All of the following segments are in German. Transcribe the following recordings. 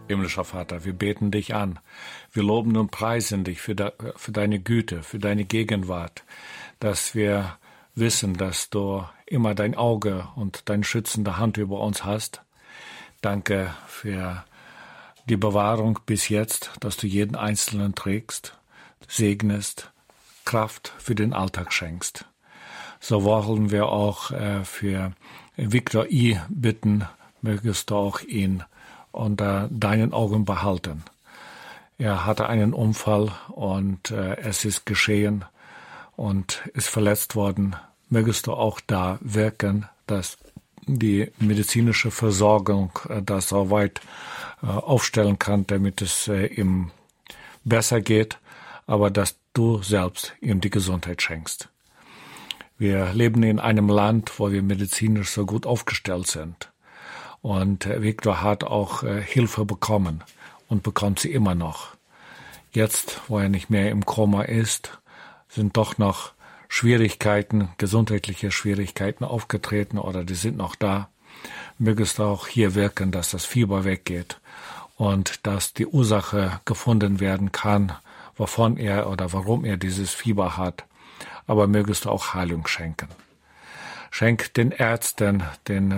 Himmlischer Vater, wir beten dich an. Wir loben und preisen dich für deine Güte, für deine Gegenwart, dass wir wissen, dass du immer dein Auge und deine schützende Hand über uns hast. Danke für die Bewahrung bis jetzt, dass du jeden Einzelnen trägst, segnest, Kraft für den Alltag schenkst. So wollen wir auch für Viktor I. bitten, mögest du auch ihn unter deinen Augen behalten. Er hatte einen Unfall und es ist geschehen und ist verletzt worden. Mögest du auch da wirken, dass die medizinische Versorgung das so weit aufstellen kann, damit es ihm besser geht, aber dass du selbst ihm die Gesundheit schenkst. Wir leben in einem Land, wo wir medizinisch so gut aufgestellt sind. Und Viktor hat auch Hilfe bekommen und bekommt sie immer noch. Jetzt, wo er nicht mehr im Koma ist, sind doch noch Schwierigkeiten, gesundheitliche Schwierigkeiten aufgetreten oder die sind noch da. Mögest du auch hier wirken, dass das Fieber weggeht und dass die Ursache gefunden werden kann, wovon er oder warum er dieses Fieber hat. Aber mögest du auch Heilung schenken. Schenk den Ärzten die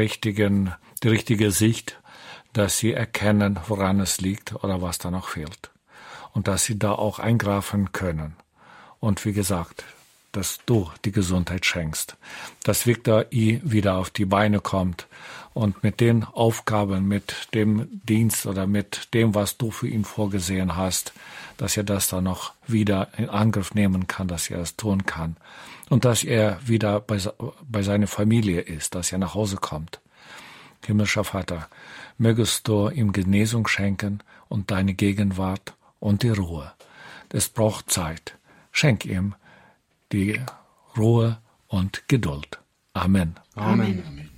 richtige Sicht, dass sie erkennen, woran es liegt oder was da noch fehlt. Und dass sie da auch eingreifen können. Und wie gesagt, dass du die Gesundheit schenkst. Dass Viktor I. wieder auf die Beine kommt und mit den Aufgaben, mit dem Dienst oder mit dem, was du für ihn vorgesehen hast, dass er das dann noch wieder in Angriff nehmen kann, dass er es tun kann. Und dass er wieder bei seiner Familie ist, dass er nach Hause kommt. Himmlischer Vater, mögest du ihm Genesung schenken und deine Gegenwart und die Ruhe. Es braucht Zeit. Schenk ihm die Ruhe und Geduld. Amen. Amen.